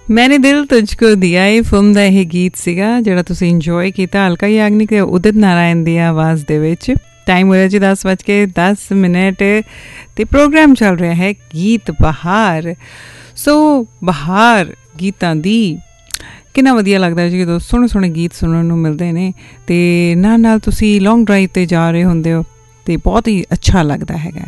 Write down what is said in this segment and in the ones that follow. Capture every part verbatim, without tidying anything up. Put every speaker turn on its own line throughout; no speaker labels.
मैंने दिल तुझको दिया ਇਹ ਫਿਲਮ ਦਾ ਇਹ ਗੀਤ ਸੀਗਾ ਜਿਹੜਾ ਤੁਸੀਂ ਇੰਜੋਏ ਕੀਤਾ ਹਲਕਾ ਯਾਗਨਿਕ ਤੇ ਉਦਿਤ ਨਾਰਾਇਣ ਦੀ ਆਵਾਜ਼ ਦੇ ਵਿੱਚ। ਟਾਈਮ ਹੋ ਰਿਹਾ ਜੀ ਦਸ ਵੱਜ ਕੇ ਦਸ ਮਿੰਟ ਤੇ ਪ੍ਰੋਗਰਾਮ ਚੱਲ ਰਿਹਾ ਹੈ ਗੀਤ ਬਹਾਰ। ਸੋ ਬਹਾਰ ਗੀਤਾਂ ਦੀ ਕਿੰਨਾ ਵਧੀਆ ਲੱਗਦਾ ਜੀ ਜਦੋਂ ਸੋਹਣੇ ਸੋਹਣੇ ਗੀਤ ਸੁਣਨ ਨੂੰ ਮਿਲਦੇ ਨੇ ਅਤੇ ਨਾਲ ਨਾਲ ਤੁਸੀਂ ਲੌਂਗ ਡਰਾਈਵ 'ਤੇ ਜਾ ਰਹੇ ਹੁੰਦੇ ਹੋ ਅਤੇ ਬਹੁਤ ਹੀ ਅੱਛਾ ਲੱਗਦਾ ਹੈਗਾ।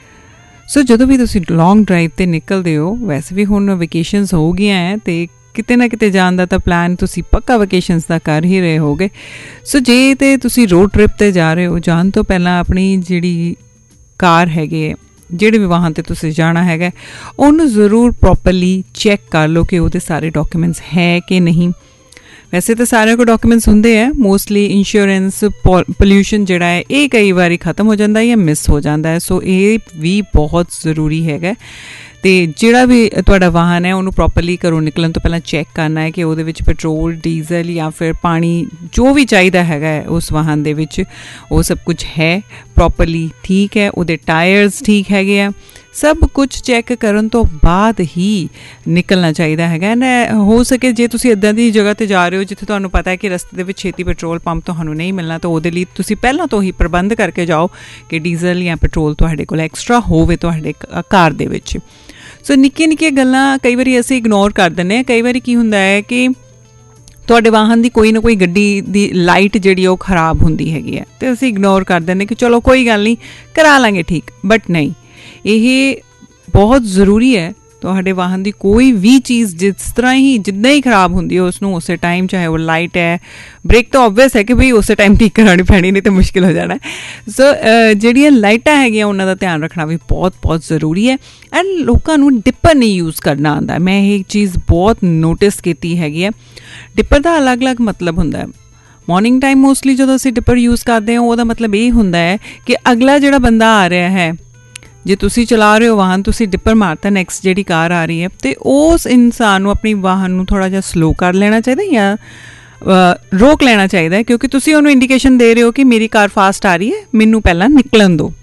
ਸੋ ਜਦੋਂ ਵੀ ਤੁਸੀਂ ਲੌਂਗ ਡਰਾਈਵ 'ਤੇ ਨਿਕਲਦੇ ਹੋ, ਵੈਸੇ ਵੀ ਹੁਣ ਵੈਕੇਸ਼ਨਸ ਹੋ ਗਈਆਂ ਹੈ ਅਤੇ ਕਿਤੇ ਨਾ ਕਿਤੇ ਜਾਣ ਦਾ ਤਾਂ ਪਲਾਨ ਤੁਸੀਂ ਪੱਕਾ ਵੈਕੇਸ਼ਨਸ ਦਾ ਕਰ ਹੀ ਰਹੇ ਹੋਗੇ। ਸੋ ਜੇ ਤਾਂ ਤੁਸੀਂ ਰੋਡ ਟ੍ਰਿਪ 'ਤੇ ਜਾ ਰਹੇ ਹੋ, ਜਾਣ ਤੋਂ ਪਹਿਲਾਂ ਆਪਣੀ ਜਿਹੜੀ ਕਾਰ ਹੈਗੀ ਹੈ, ਜਿਹੜੇ ਵੀ ਵਾਹਨ 'ਤੇ ਤੁਸੀਂ ਜਾਣਾ ਹੈਗਾ, ਉਹਨੂੰ ਜ਼ਰੂਰ ਪ੍ਰੋਪਰਲੀ ਚੈੱਕ ਕਰ ਲਓ ਕਿ ਉਹਦੇ ਸਾਰੇ ਡਾਕੂਮੈਂਟਸ ਹੈ ਕਿ ਨਹੀਂ। ਵੈਸੇ ਤਾਂ ਸਾਰਿਆਂ ਕੋਲ ਡਾਕੂਮੈਂਟਸ ਹੁੰਦੇ ਹੈ, ਮੋਸਟਲੀ ਇੰਸ਼ੋਰੈਂਸ, ਪੋ ਪੋਲਿਊਸ਼ਨ ਜਿਹੜਾ ਹੈ ਇਹ ਕਈ ਵਾਰੀ ਖ਼ਤਮ ਹੋ ਜਾਂਦਾ ਜਾਂ ਮਿਸ ਹੋ ਜਾਂਦਾ ਹੈ। ਸੋ ਇਹ ਵੀ ਬਹੁਤ ਜ਼ਰੂਰੀ ਹੈਗਾ ਅਤੇ ਜਿਹੜਾ ਵੀ ਤੁਹਾਡਾ ਵਾਹਨ ਹੈ ਉਹਨੂੰ ਪ੍ਰੋਪਰਲੀ ਘਰੋਂ ਨਿਕਲਣ ਤੋਂ ਪਹਿਲਾਂ ਚੈੱਕ ਕਰਨਾ ਹੈ ਕਿ ਉਹਦੇ ਵਿੱਚ ਪੈਟਰੋਲ, ਡੀਜ਼ਲ ਜਾਂ ਫਿਰ ਪਾਣੀ ਜੋ ਵੀ ਚਾਹੀਦਾ ਹੈਗਾ ਉਸ ਵਾਹਨ ਦੇ ਵਿੱਚ ਉਹ ਸਭ ਕੁਝ ਹੈ ਪ੍ਰੋਪਰਲੀ, ਠੀਕ ਹੈ, ਉਹਦੇ ਟਾਇਰਸ ਠੀਕ ਹੈਗੇ ਆ। ਸਭ ਕੁਝ ਚੈੱਕ ਕਰਨ ਤੋਂ ਬਾਅਦ ਹੀ ਨਿਕਲਣਾ ਚਾਹੀਦਾ ਹੈਗਾ। ਐਂਡ ਹੋ ਸਕੇ ਜੇ ਤੁਸੀਂ ਇੱਦਾਂ ਦੀ ਜਗ੍ਹਾ 'ਤੇ ਜਾ ਰਹੇ ਹੋ ਜਿੱਥੇ ਤੁਹਾਨੂੰ ਪਤਾ ਹੈ ਕਿ ਰਸਤੇ ਦੇ ਵਿੱਚ ਛੇਤੀ ਪੈਟਰੋਲ ਪੰਪ ਤੁਹਾਨੂੰ ਨਹੀਂ ਮਿਲਣਾ, ਤਾਂ ਉਹਦੇ ਲਈ ਤੁਸੀਂ ਪਹਿਲਾਂ ਤੋਂ ਹੀ ਪ੍ਰਬੰਧ ਕਰਕੇ ਜਾਓ ਕਿ ਡੀਜ਼ਲ ਜਾਂ ਪੈਟਰੋਲ ਤੁਹਾਡੇ ਕੋਲ ਐਕਸਟਰਾ ਹੋਵੇ ਤੁਹਾਡੇ ਕਾਰ ਦੇ ਵਿੱਚ। ਸੋ ਨਿੱਕੀਆਂ ਨਿੱਕੀਆਂ ਗੱਲਾਂ ਕਈ ਵਾਰੀ ਅਸੀਂ ਇਗਨੋਰ ਕਰ ਦਿੰਦੇ ਹਾਂ। ਕਈ ਵਾਰੀ ਕੀ ਹੁੰਦਾ ਹੈ ਕਿ ਤੁਹਾਡੇ ਵਾਹਨ ਦੀ ਕੋਈ ਨਾ ਕੋਈ ਗੱਡੀ ਦੀ ਲਾਈਟ ਜਿਹੜੀ ਉਹ ਖ਼ਰਾਬ ਹੁੰਦੀ ਹੈਗੀ ਹੈ ਅਤੇ ਅਸੀਂ ਇਗਨੋਰ ਕਰ ਦਿੰਦੇ ਕਿ ਚਲੋ ਕੋਈ ਗੱਲ ਨਹੀਂ ਕਰਾ ਲਾਂਗੇ ਠੀਕ, ਬਟ ਨਹੀਂ, ਇਹ ਬਹੁਤ ਜ਼ਰੂਰੀ ਹੈ। ਤੁਹਾਡੇ ਵਾਹਨ ਦੀ ਕੋਈ ਵੀ ਚੀਜ਼ ਜਿਸ ਤਰ੍ਹਾਂ ਹੀ ਜਿੱਦਾਂ ਹੀ ਖ਼ਰਾਬ ਹੁੰਦੀ ਹੈ ਉਸ ਨੂੰ ਉਸੇ ਟਾਈਮ, ਚਾਹੇ ਉਹ ਲਾਈਟ ਹੈ, ਬ੍ਰੇਕ ਤਾਂ ਓਬਵੀਅਸ ਹੈ ਕਿ ਬਈ ਉਸੇ ਟਾਈਮ ਠੀਕ ਕਰਾਉਣੀ ਪੈਣੀ, ਨਹੀਂ ਤਾਂ ਮੁਸ਼ਕਿਲ ਹੋ ਜਾਣਾ। ਸੋ ਜਿਹੜੀਆਂ ਲਾਈਟਾਂ ਹੈਗੀਆਂ ਉਹਨਾਂ ਦਾ ਧਿਆਨ ਰੱਖਣਾ ਵੀ ਬਹੁਤ ਬਹੁਤ ਜ਼ਰੂਰੀ ਹੈ। ਐਂਡ ਲੋਕਾਂ ਨੂੰ ਡਿੱਪਰ ਨਹੀਂ ਯੂਜ਼ ਕਰਨਾ ਆਉਂਦਾ। ਮੈਂ ਇਹ ਚੀਜ਼ ਬਹੁਤ ਨੋਟਿਸ ਕੀਤੀ ਹੈਗੀ ਹੈ। ਡਿੱਪਰ ਦਾ ਅਲੱਗ-ਅਲੱਗ ਮਤਲਬ ਹੁੰਦਾ ਹੈ। ਮੋਰਨਿੰਗ ਟਾਈਮ ਮੋਸਟਲੀ ਜਦੋਂ ਅਸੀਂ ਡਿੱਪਰ ਯੂਜ਼ ਕਰਦੇ ਹਾਂ ਉਹਦਾ ਮਤਲਬ ਇਹ ਹੁੰਦਾ ਹੈ ਕਿ ਅਗਲਾ ਜਿਹੜਾ ਬੰਦਾ ਆ ਰਿਹਾ ਹੈ, ਜੇ ਤੁਸੀਂ ਚਲਾ ਰਹੇ ਹੋ ਵਾਹਨ, ਤੁਸੀਂ ਡਿੱਪਰ ਮਾਰਤਾ, ਨੈਕਸਟ ਜਿਹੜੀ ਕਾਰ ਆ ਰਹੀ ਹੈ ਅਤੇ ਉਸ ਇਨਸਾਨ ਨੂੰ ਆਪਣੀ ਵਾਹਨ ਨੂੰ ਥੋੜ੍ਹਾ ਜਿਹਾ ਸਲੋ ਕਰ ਲੈਣਾ ਚਾਹੀਦਾ ਜਾਂ ਰੋਕ ਲੈਣਾ ਚਾਹੀਦਾ, ਕਿਉਂਕਿ ਤੁਸੀਂ ਉਹਨੂੰ ਇੰਡੀਕੇਸ਼ਨ ਦੇ ਰਹੇ ਹੋ ਕਿ ਮੇਰੀ ਕਾਰ ਫਾਸਟ ਆ ਰਹੀ ਹੈ, ਮੈਨੂੰ ਪਹਿਲਾਂ ਨਿਕਲਣ ਦਿਓ।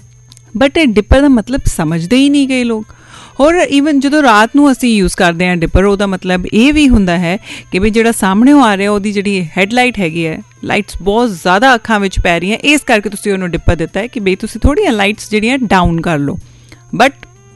ਬਟ ਇਹ ਡਿੱਪਰ ਦਾ ਮਤਲਬ ਸਮਝਦੇ ਹੀ ਨਹੀਂ ਕਈ ਲੋਕ। ਹੋਰ ਈਵਨ ਜਦੋਂ ਰਾਤ ਨੂੰ ਅਸੀਂ ਯੂਜ਼ ਕਰਦੇ ਹਾਂ ਡਿੱਪਰ, ਉਹਦਾ ਮਤਲਬ ਇਹ ਵੀ ਹੁੰਦਾ ਹੈ ਕਿ ਵੀ ਜਿਹੜਾ ਸਾਹਮਣਿਓਂ ਆ ਰਿਹਾ ਉਹਦੀ ਜਿਹੜੀ ਹੈਡਲਾਈਟ ਹੈਗੀ ਹੈ, ਲਾਈਟਸ ਬਹੁਤ ਜ਼ਿਆਦਾ ਅੱਖਾਂ ਵਿੱਚ ਪੈ ਰਹੀਆਂ, ਇਸ ਕਰਕੇ ਤੁਸੀਂ ਉਹਨੂੰ ਡਿੱਪਰ ਦਿੱਤਾ ਹੈ ਕਿ ਬਈ ਤੁਸੀਂ ਥੋੜ੍ਹੀਆਂ ਲਾਈਟਸ ਜਿਹੜੀਆਂ ਡਾਊਨ ਕਰ ਲਓ। ਬਟ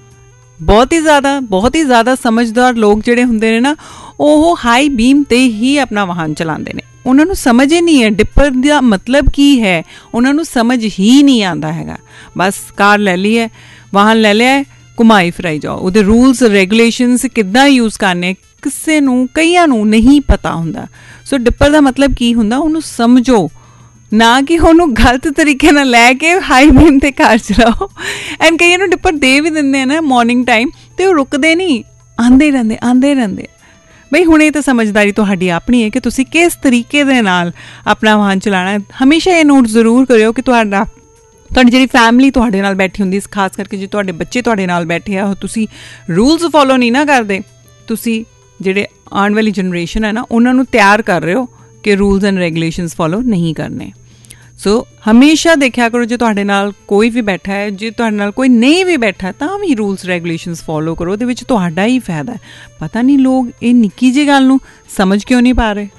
ਬਹੁਤ ਹੀ ਜ਼ਿਆਦਾ ਬਹੁਤ ਹੀ ਜ਼ਿਆਦਾ ਸਮਝਦਾਰ ਲੋਕ ਜਿਹੜੇ ਹੁੰਦੇ ਨੇ ਨਾ, ਉਹ ਹਾਈ ਬੀਮ 'ਤੇ ਹੀ ਆਪਣਾ ਵਾਹਨ ਚਲਾਉਂਦੇ ਨੇ। ਉਹਨਾਂ ਨੂੰ ਸਮਝ ਹੀ ਨਹੀਂ ਹੈ ਡਿੱਪਰ ਦਾ ਮਤਲਬ ਕੀ ਹੈ, ਉਹਨਾਂ ਨੂੰ ਸਮਝ ਹੀ ਨਹੀਂ ਆਉਂਦਾ ਹੈਗਾ। ਬਸ ਕਾਰ ਲੈ ਲਈ ਹੈ, ਵਾਹਨ ਲੈ ਲਿਆ ਹੈ, ਘੁਮਾਈ ਫਿਰਾਈ ਜਾਓ। ਉਹਦੇ ਰੂਲਸ ਰੈਗੂਲੇਸ਼ਨਸ ਕਿੱਦਾਂ ਯੂਜ਼ ਕਰਨੇ ਕਿਸੇ ਨੂੰ, ਕਈਆਂ ਨੂੰ ਨਹੀਂ ਪਤਾ ਹੁੰਦਾ। ਸੋ ਡਿੱਪਰ ਦਾ ਮਤਲਬ ਕੀ ਹੁੰਦਾ ਉਹਨੂੰ ਸਮਝੋ, ਨਾ ਕਿ ਉਹਨੂੰ ਗਲਤ ਤਰੀਕੇ ਨਾਲ ਲੈ ਕੇ ਹਾਈ ਬੀਮ 'ਤੇ ਕਾਰ ਚਲਾਓ। ਐਂਡ ਕਈਆਂ ਨੂੰ ਡਿੱਪਰ ਦੇ ਵੀ ਦਿੰਦੇ ਆ ਨਾ ਮੋਰਨਿੰਗ ਟਾਈਮ, ਅਤੇ ਉਹ ਰੁਕਦੇ ਨਹੀਂ, ਆਉਂਦੇ ਰਹਿੰਦੇ ਆਉਂਦੇ ਰਹਿੰਦੇ ਬਈ ਹੁਣ ਇਹ ਤਾਂ ਸਮਝਦਾਰੀ ਤੁਹਾਡੀ ਆਪਣੀ ਹੈ ਕਿ ਤੁਸੀਂ ਕਿਸ ਤਰੀਕੇ ਦੇ ਨਾਲ ਆਪਣਾ ਵਾਹਨ ਚਲਾਉਣਾ। ਹਮੇਸ਼ਾ ਇਹ ਨੋਟ ਜ਼ਰੂਰ ਕਰਿਓ ਕਿ ਤੁਹਾਡਾ ਤੁਹਾਡੀ ਜਿਹੜੀ ਫੈਮਿਲੀ ਤੁਹਾਡੇ ਨਾਲ ਬੈਠੀ ਹੁੰਦੀ, ਖਾਸ ਕਰਕੇ ਜੇ ਤੁਹਾਡੇ ਬੱਚੇ ਤੁਹਾਡੇ ਨਾਲ ਬੈਠੇ ਆ, ਉਹ ਤੁਸੀਂ ਰੂਲਸ ਫੋਲੋ ਨਹੀਂ ਨਾ ਕਰਦੇ, ਤੁਸੀਂ ਜਿਹੜੇ ਆਉਣ ਵਾਲੀ ਜਨਰੇਸ਼ਨ ਹੈ ਨਾ ਉਹਨਾਂ ਨੂੰ ਤਿਆਰ ਕਰ ਰਹੇ ਹੋ ਕਿ ਰੂਲਸ ਐਂਡ ਰੈਗੂਲੇਸ਼ਨਸ ਫੋਲੋ ਨਹੀਂ ਕਰਨੇ। ਸੋ ਹਮੇਸ਼ਾ ਦੇਖਿਆ ਕਰੋ ਜੇ ਤੁਹਾਡੇ ਨਾਲ ਕੋਈ ਵੀ ਬੈਠਾ ਹੈ, ਜੇ ਤੁਹਾਡੇ ਨਾਲ ਕੋਈ ਨਹੀਂ ਵੀ ਬੈਠਾ ਤਾਂ ਵੀ ਰੂਲਸ ਰੈਗੂਲੇਸ਼ਨਸ ਫੋਲੋ ਕਰੋ, ਉਹਦੇ ਵਿੱਚ ਤੁਹਾਡਾ ਹੀ ਫਾਇਦਾ ਹੈ। ਪਤਾ ਨਹੀਂ ਲੋਕ ਇਹ ਨਿੱਕੀ ਜਿਹੀ ਗੱਲ ਨੂੰ ਸਮਝ ਕਿਉਂ ਨਹੀਂ ਪਾ ਰਹੇ।